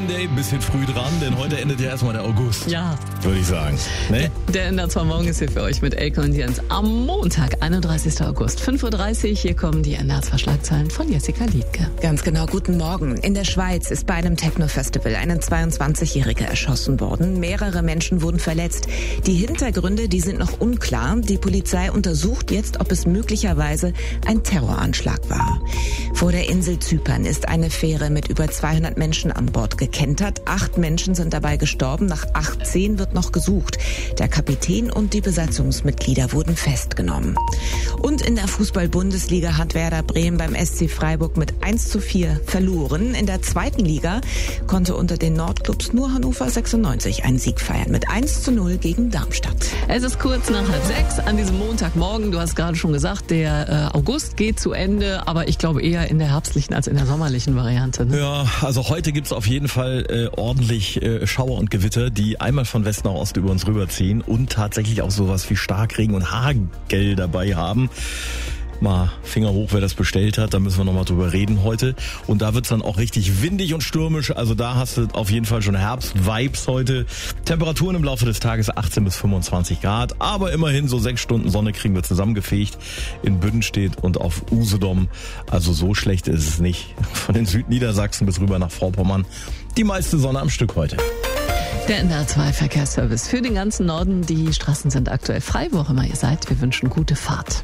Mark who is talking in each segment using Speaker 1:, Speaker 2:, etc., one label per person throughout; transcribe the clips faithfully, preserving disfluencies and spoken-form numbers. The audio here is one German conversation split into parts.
Speaker 1: Green Day, bisschen früh dran, denn heute endet ja erstmal der August.
Speaker 2: Ja.
Speaker 1: Würde ich sagen. Ne?
Speaker 2: Der, der N D R zwei Morgen ist hier für euch mit Elke und Jens am Montag, einunddreißigsten August, fünf Uhr dreißig. Hier kommen die N D R zwei Schlagzeilen von Jessica Liedke.
Speaker 3: Ganz genau, guten Morgen. In der Schweiz ist bei einem Techno-Festival eine zweiundzwanzigjährige erschossen worden. Mehrere Menschen wurden verletzt. Die Hintergründe, die sind noch unklar. Die Polizei untersucht jetzt, ob es möglicherweise ein Terroranschlag war. Vor der Insel Zypern ist eine Fähre mit über zweihundert Menschen an Bord gekentert. Acht Menschen sind dabei gestorben. Nach achtzehn wird noch gesucht. Der Kapitän und die Besatzungsmitglieder wurden festgenommen. Und in der Fußball-Bundesliga hat Werder Bremen beim S C Freiburg mit eins zu vier verloren. In der zweiten Liga konnte unter den Nordclubs nur Hannover sechsundneunzig einen Sieg feiern mit eins zu null gegen Darmstadt.
Speaker 2: Es ist kurz nach halb sechs an diesem Montagmorgen. Du hast gerade schon gesagt, der äh, August geht zu Ende, aber ich glaube eher in der herbstlichen als in der sommerlichen Variante. Ne?
Speaker 1: Ja, also heute gibt's auf jeden Fall äh, ordentlich äh, Schauer und Gewitter, die einmal von West nach Ost über uns rüberziehen und tatsächlich auch sowas wie Starkregen und Hagel dabei haben. Mal Finger hoch, wer das bestellt hat, da müssen wir nochmal drüber reden heute. Und da wird's dann auch richtig windig und stürmisch, also da hast du auf jeden Fall schon Herbst-Vibes heute. Temperaturen im Laufe des Tages achtzehn bis fünfundzwanzig Grad, aber immerhin so sechs Stunden Sonne kriegen wir zusammengefegt in Büdenstedt und auf Usedom. Also so schlecht ist es nicht. Von den Südniedersachsen bis rüber nach Vorpommern die meiste Sonne am Stück heute.
Speaker 2: Der N D R zwei Verkehrsservice für den ganzen Norden. Die Straßen sind aktuell frei, wo auch immer ihr seid. Wir wünschen gute Fahrt.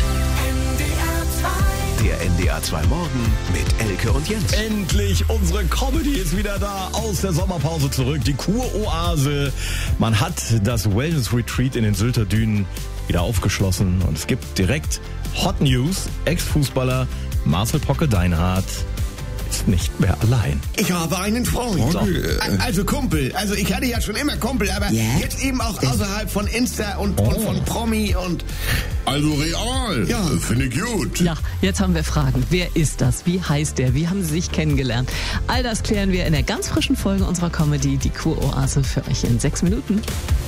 Speaker 4: Der N D R zwei Morgen mit Elke und Jens.
Speaker 1: Endlich, unsere Comedy ist wieder da, aus der Sommerpause zurück, die Kuroase. Man hat das Wellness Retreat in den Sylter Dünen wieder aufgeschlossen und es gibt direkt Hot News. Ex-Fußballer Marcel Pocke-Deinhardt ist nicht mehr allein.
Speaker 5: Ich habe einen Freund.
Speaker 1: So.
Speaker 5: Also Kumpel. Also ich hatte ja schon immer Kumpel, aber
Speaker 3: Ja?
Speaker 5: jetzt eben auch außerhalb von Insta und,
Speaker 1: Oh.
Speaker 5: und von Promi und...
Speaker 6: Also real,
Speaker 5: Ja.
Speaker 6: finde ich gut.
Speaker 2: Ja, jetzt haben wir Fragen. Wer ist das? Wie heißt der? Wie haben sie sich kennengelernt? All das klären wir in der ganz frischen Folge unserer Comedy, die Kuroase, für euch in sechs Minuten.